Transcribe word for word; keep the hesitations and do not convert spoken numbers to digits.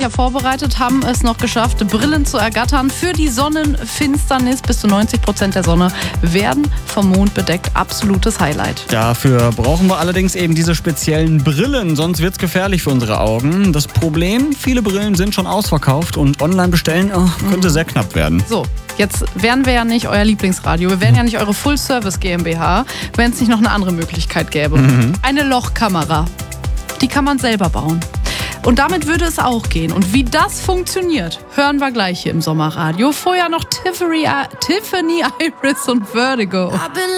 ja vorbereitet, haben es noch geschafft, Brillen zu ergattern für die Sonnenfinsternis. Bis zu neunzig Prozent der Sonne werden vom Mond bedeckt. Absolutes Highlight. Dafür brauchen wir allerdings eben diese speziellen Brillen, sonst wird's gefährlich für unsere Augen. Das Problem, viele Brillen sind schon ausverkauft und online bestellen oh, könnte mhm. sehr knapp werden. So, jetzt wären wir ja nicht euer Lieblingsradio, wir wären ja nicht eure Full-Service GmbH, wenn es nicht noch eine andere Möglichkeit gäbe. Mhm. Eine Lochkamera, die kann man selber bauen. Und damit würde es auch gehen. Und wie das funktioniert, hören wir gleich hier im Sommerradio. Vorher noch Tiffany, Tiffany Iris und Vertigo.